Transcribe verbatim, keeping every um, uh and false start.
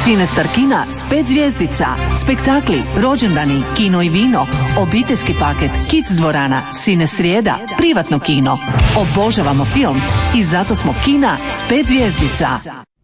Cinestar kina s pet zvjezdica, spektakli, rođendani, kino i vino, obiteljski paket, kids dvorana, Cine srijeda, privatno kino. Obožavamo film i zato smo kina s pet zvjezdica.